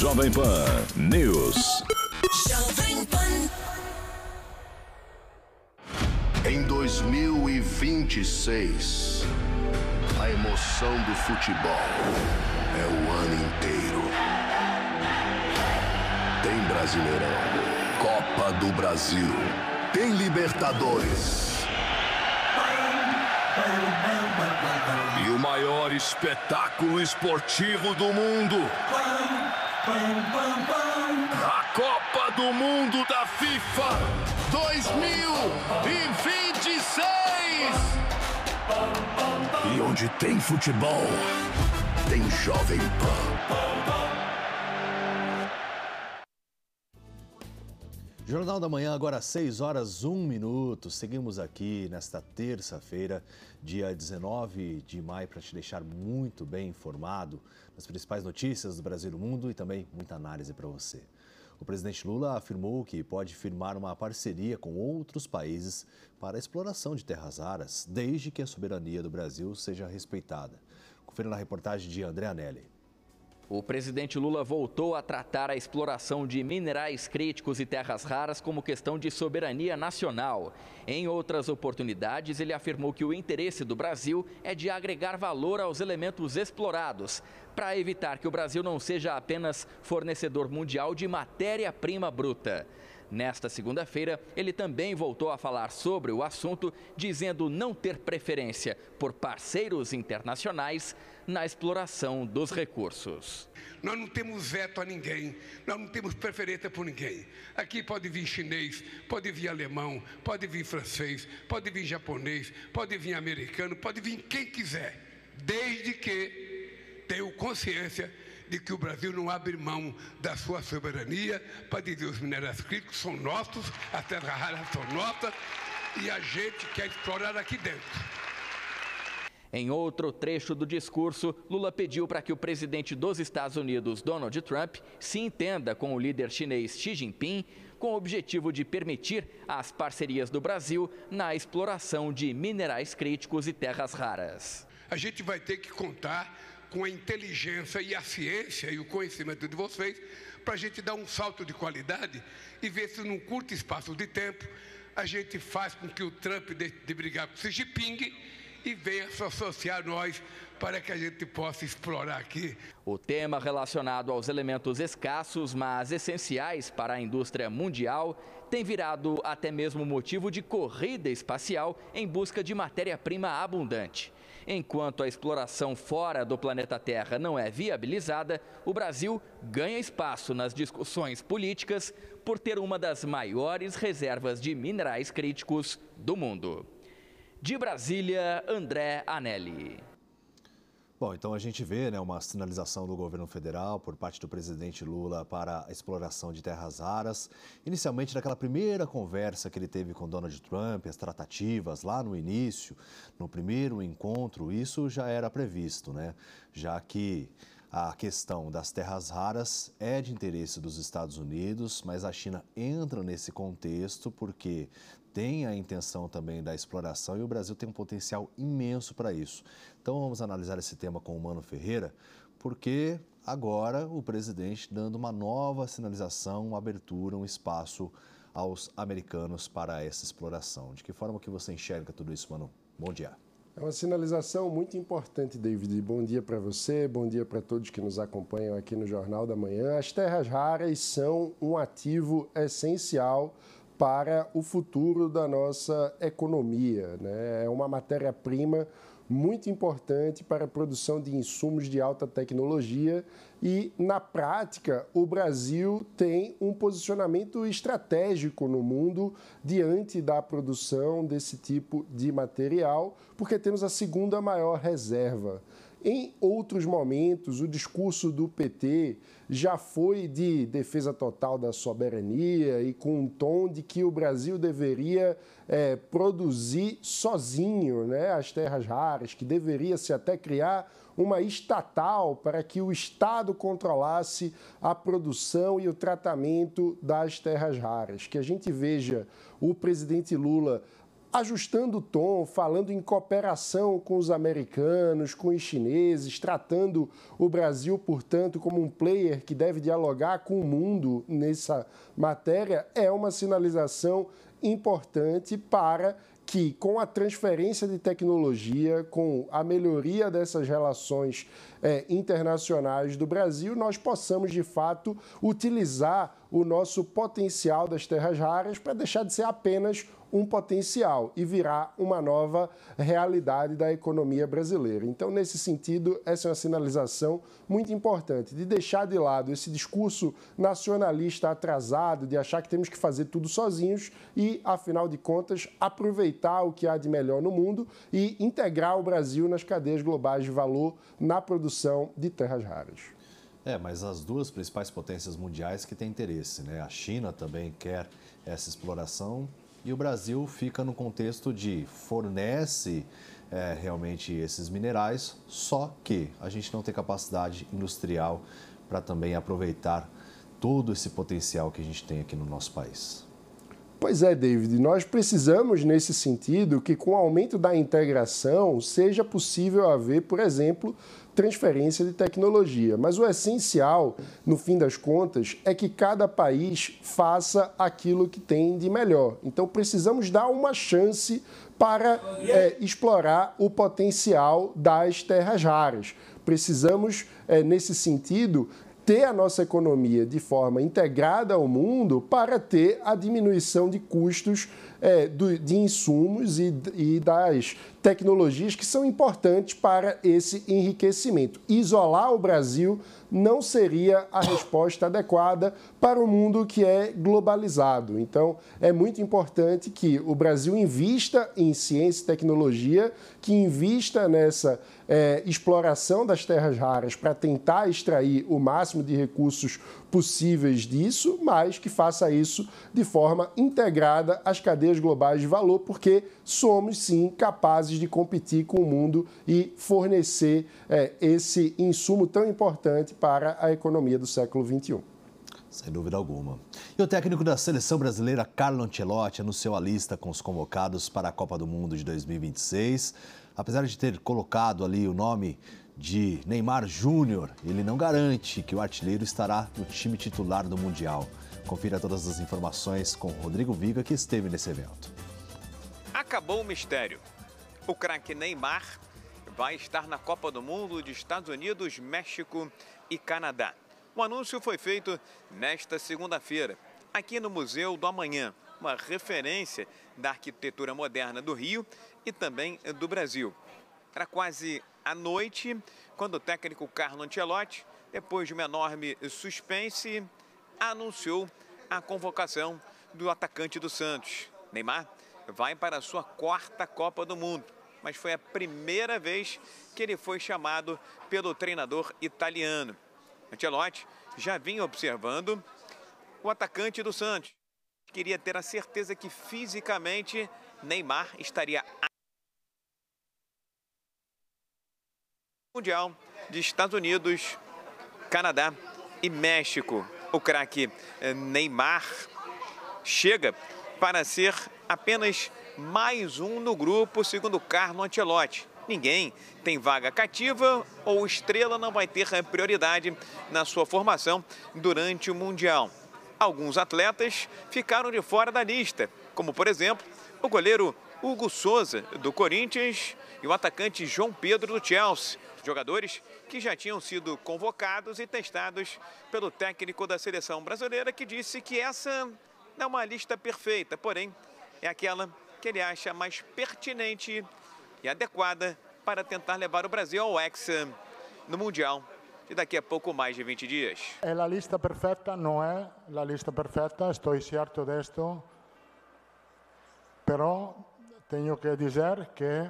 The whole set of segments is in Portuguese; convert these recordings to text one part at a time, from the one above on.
Jovem Pan News. Em 2026, a emoção do futebol é o ano inteiro. Tem Brasileirão, Copa do Brasil, tem Libertadores. E o maior espetáculo esportivo do mundo. A Copa do Mundo da FIFA 2026. E onde tem futebol, tem Jovem Pan. Jornal da Manhã, agora 6h01. Seguimos aqui nesta terça-feira, dia 19 de maio, para te deixar muito bem informado das principais notícias do Brasil e do mundo e também muita análise para você. O presidente Lula afirmou que pode firmar uma parceria com outros países para a exploração de terras raras, desde que a soberania do Brasil seja respeitada. Confira na reportagem de André Anelli. O presidente Lula voltou a tratar a exploração de minerais críticos e terras raras como questão de soberania nacional. Em outras oportunidades, ele afirmou que o interesse do Brasil é de agregar valor aos elementos explorados, para evitar que o Brasil não seja apenas fornecedor mundial de matéria-prima bruta. Nesta segunda-feira, ele também voltou a falar sobre o assunto, dizendo não ter preferência por parceiros internacionais na exploração dos recursos. Nós não temos veto a ninguém, nós não temos preferência por ninguém. Aqui pode vir chinês, pode vir alemão, pode vir francês, pode vir japonês, pode vir americano, pode vir quem quiser, desde que tenha consciência de que o Brasil não abre mão da sua soberania para dizer os minerais críticos são nossos, as terras raras são nossas e a gente quer explorar aqui dentro. Em outro trecho do discurso, Lula pediu para que o presidente dos Estados Unidos, Donald Trump, se entenda com o líder chinês Xi Jinping, com o objetivo de permitir as parcerias do Brasil na exploração de minerais críticos e terras raras. A gente vai ter que contar com a inteligência e a ciência e o conhecimento de vocês para a gente dar um salto de qualidade e ver se num curto espaço de tempo a gente faz com que o Trump de brigar com o Xi Jinping e venha se associar a nós para que a gente possa explorar aqui. O tema relacionado aos elementos escassos, mas essenciais para a indústria mundial, tem virado até mesmo motivo de corrida espacial em busca de matéria-prima abundante. Enquanto a exploração fora do planeta Terra não é viabilizada, o Brasil ganha espaço nas discussões políticas por ter uma das maiores reservas de minerais críticos do mundo. De Brasília, André Anelli. Bom, então a gente vê, uma sinalização do governo federal por parte do presidente Lula para a exploração de terras raras. Inicialmente, naquela primeira conversa que ele teve com Donald Trump, as tratativas lá no início, no primeiro encontro, isso já era previsto, já que a questão das terras raras é de interesse dos Estados Unidos, mas a China entra nesse contexto porque tem a intenção também da exploração e o Brasil tem um potencial imenso para isso. Então vamos analisar esse tema com o Mano Ferreira, porque agora o presidente dando uma nova sinalização, uma abertura, um espaço aos americanos para essa exploração. De que forma que você enxerga tudo isso, Mano? Bom dia. É uma sinalização muito importante, David. Bom dia para você, bom dia para todos que nos acompanham aqui no Jornal da Manhã. As terras raras são um ativo essencial para o futuro da nossa economia, É uma matéria-prima muito importante para a produção de insumos de alta tecnologia e, na prática, o Brasil tem um posicionamento estratégico no mundo diante da produção desse tipo de material, porque temos a segunda maior reserva. Em outros momentos, o discurso do PT já foi de defesa total da soberania e com um tom de que o Brasil deveria produzir sozinho as terras raras, que deveria-se até criar uma estatal para que o Estado controlasse a produção e o tratamento das terras raras. Que a gente veja o presidente Lula ajustando o tom, falando em cooperação com os americanos, com os chineses, tratando o Brasil, portanto, como um player que deve dialogar com o mundo nessa matéria, é uma sinalização importante para que, com a transferência de tecnologia, com a melhoria dessas relações internacionais do Brasil, nós possamos, de fato, utilizar o nosso potencial das terras raras para deixar de ser apenas um potencial e virar uma nova realidade da economia brasileira. Então, nesse sentido, essa é uma sinalização muito importante, de deixar de lado esse discurso nacionalista atrasado, de achar que temos que fazer tudo sozinhos e, afinal de contas, aproveitar o que há de melhor no mundo e integrar o Brasil nas cadeias globais de valor na produção de terras raras. Mas as duas principais potências mundiais que têm interesse, né? A China também quer essa exploração e o Brasil fica no contexto de fornece realmente esses minerais, só que a gente não tem capacidade industrial para também aproveitar todo esse potencial que a gente tem aqui no nosso país. Pois é, David, nós precisamos, nesse sentido, que com o aumento da integração seja possível haver, por exemplo, transferência de tecnologia. Mas o essencial, no fim das contas, é que cada país faça aquilo que tem de melhor. Então, precisamos dar uma chance para explorar o potencial das terras raras. Precisamos, nesse sentido, ter a nossa economia de forma integrada ao mundo para ter a diminuição de custos de insumos e das tecnologias que são importantes para esse enriquecimento. Isolar o Brasil não seria a resposta adequada para um mundo que é globalizado. Então, é muito importante que o Brasil invista em ciência e tecnologia, que invista nessa exploração das terras raras para tentar extrair o máximo de recursos possíveis disso, mas que faça isso de forma integrada às cadeias globais de valor, porque somos, sim, capazes de competir com o mundo e fornecer esse insumo tão importante para a economia do século XXI. Sem dúvida alguma. E o técnico da seleção brasileira, Carlo Ancelotti, anunciou a lista com os convocados para a Copa do Mundo de 2026. Apesar de ter colocado ali o nome de Neymar Júnior, ele não garante que o artilheiro estará no time titular do Mundial. Confira todas as informações com Rodrigo Viga, que esteve nesse evento. Acabou o mistério. O craque Neymar vai estar na Copa do Mundo de Estados Unidos, México e Canadá. O anúncio foi feito nesta segunda-feira, aqui no Museu do Amanhã, uma referência da arquitetura moderna do Rio e também do Brasil. Era quase à noite, quando o técnico Carlo Ancelotti, depois de uma enorme suspense, anunciou a convocação do atacante do Santos. Neymar vai para a sua 4ª Copa do Mundo, mas foi a primeira vez que ele foi chamado pelo treinador italiano. Ancelotti já vinha observando o atacante do Santos. Queria ter a certeza que fisicamente Neymar estaria Mundial de Estados Unidos, Canadá e México. O craque Neymar chega para ser apenas mais um no grupo, segundo Carlo Ancelotti. Ninguém tem vaga cativa ou estrela não vai ter prioridade na sua formação durante o Mundial. Alguns atletas ficaram de fora da lista, como, por exemplo, o goleiro Hugo Souza, do Corinthians, e o atacante João Pedro, do Chelsea. Jogadores que já tinham sido convocados e testados pelo técnico da seleção brasileira, que disse que essa não é uma lista perfeita, porém é aquela que ele acha mais pertinente e adequada para tentar levar o Brasil ao Hexa no Mundial de daqui a pouco mais de 20 dias. A lista perfeita não é a lista perfeita, estou certo disto, pero tenho que dizer que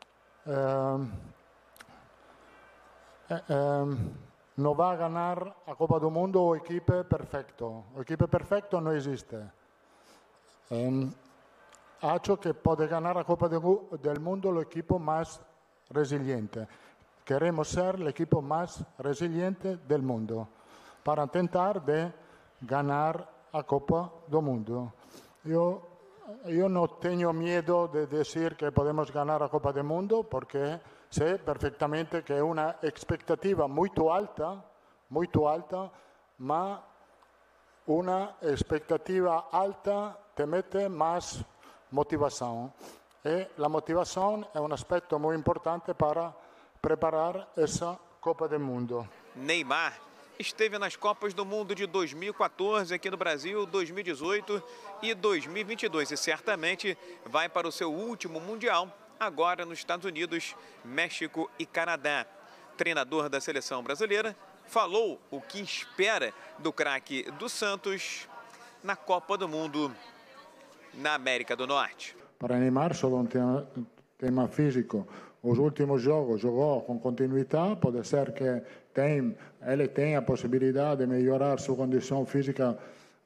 não vai ganhar a Copa do Mundo o equipe perfeito. O equipe perfeito não existe. Acho que pode ganhar a Copa do Mundo o equipe mais resiliente. Queremos ser o equipe mais resiliente do mundo para tentar de ganhar a Copa do Mundo. Eu yo no tengo miedo de decir que podemos ganar la Copa del Mundo porque sé perfectamente que es una expectativa muy alta, ma una expectativa alta te mete más motivación. Y la motivación es un aspecto muy importante para preparar essa Copa do Mundo. Neymar esteve nas Copas do Mundo de 2014 aqui no Brasil, 2018 e 2022 e certamente vai para o seu último Mundial agora nos Estados Unidos, México e Canadá. Treinador da seleção brasileira falou o que espera do craque do Santos na Copa do Mundo na América do Norte. Para Neymar, só um tema físico. Os últimos jogos jogou com continuidade, pode ser que ele tenha a possibilidade de melhorar sua condição física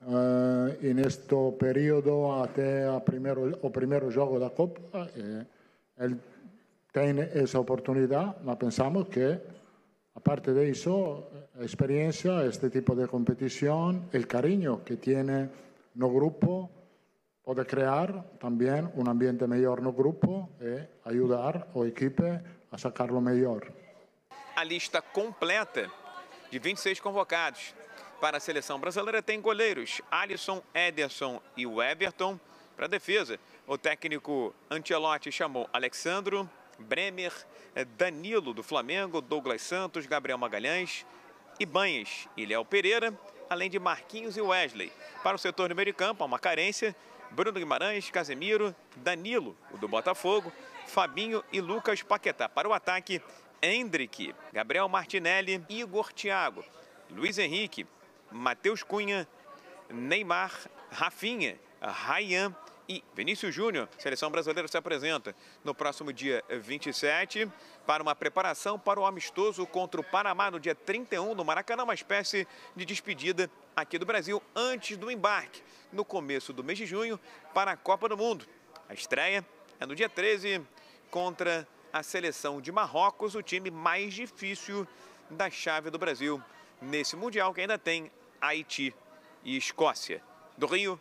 neste período até o primeiro jogo da Copa. Ele tem essa oportunidade, mas pensamos que, aparte disso, a experiência, este tipo de competição, o carinho que tem no grupo, pode criar também um ambiente melhor no grupo e ajudar a equipe a sacar o melhor. A lista completa de 26 convocados para a seleção brasileira tem goleiros Alisson, Ederson e o Everton. Para a defesa, o técnico Ancelotti chamou Alexandro, Bremer, Danilo do Flamengo, Douglas Santos, Gabriel Magalhães, Ibanez e Léo Pereira, além de Marquinhos e Wesley. Para o setor do meio de campo, há uma carência. Bruno Guimarães, Casemiro, Danilo, o do Botafogo, Fabinho e Lucas Paquetá. Para o ataque, Endrick, Gabriel Martinelli, Igor Thiago, Luiz Henrique, Matheus Cunha, Neymar, Rafinha, Ryan e Vinícius Júnior. A seleção brasileira se apresenta no próximo dia 27 para uma preparação para o amistoso contra o Panamá no dia 31 no Maracanã, uma espécie de despedida aqui do Brasil antes do embarque no começo do mês de junho para a Copa do Mundo. A estreia é no dia 13 contra a seleção de Marrocos, o time mais difícil da chave do Brasil nesse Mundial, que ainda tem Haiti e Escócia. Do Rio,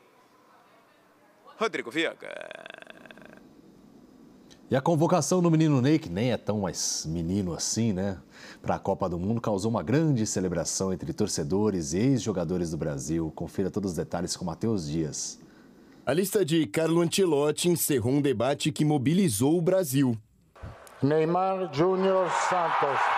Rodrigo Viega. E a convocação do menino Ney, que nem é tão mais menino assim, né, para a Copa do Mundo, causou uma grande celebração entre torcedores e ex-jogadores do Brasil. Confira todos os detalhes com Matheus Dias. A lista de Carlo Ancelotti encerrou um debate que mobilizou o Brasil. Neymar Júnior Santos.